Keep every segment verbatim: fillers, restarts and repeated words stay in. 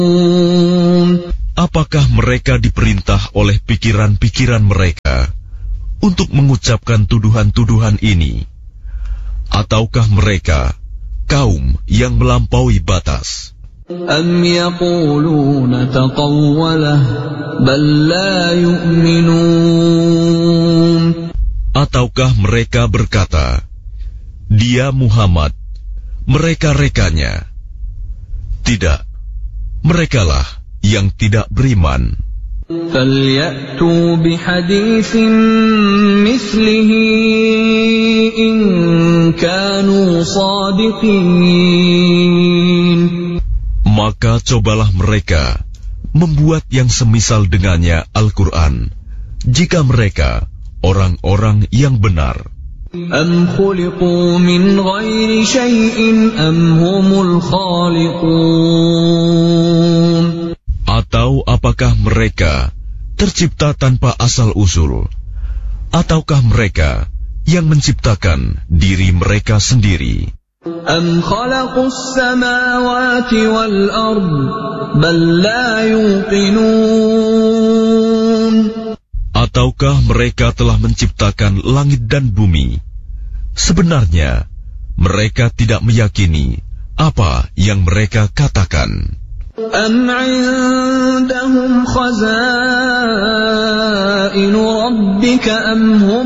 Apakah mereka diperintah oleh pikiran-pikiran mereka untuk mengucapkan tuduhan-tuduhan ini? Ataukah mereka kaum yang melampaui batas? Am yaquluna taqawwalah bal la yu'minun. Ataukah mereka berkata, dia Muhammad, mereka-rekanya? Tidak, merekalah yang tidak beriman. فَلْيَأْتُوا بِحَدِيثٍ مِثْلِهِ إِن كَانُوا صَادِقِينَ. Maka cobalah mereka membuat yang semisal dengannya Al-Quran, jika mereka orang-orang yang benar. أَمْ خُلِقُوا مِنْ غَيْرِ شَيْءٍ أَمْ هُمُ الْخَالِقُونَ. Atau apakah mereka tercipta tanpa asal-usul? Ataukah mereka yang menciptakan diri mereka sendiri? أَمْ خَلَقُوا السَّمَاوَاتِ وَالْأَرْضِ بَل لَّا يُوقِنُونَ. Ataukah mereka telah menciptakan langit dan bumi? Sebenarnya mereka tidak meyakini apa yang mereka katakan. أَمْ عِندَهُمْ خَزَائِنُ رَبِّكَ أَمْ هُمُ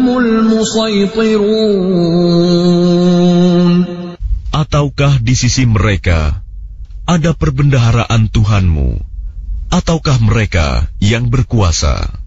الْمُصَيْطِرُونَ. Ataukah di sisi mereka ada perbendaharaan Tuhanmu? Ataukah mereka yang berkuasa?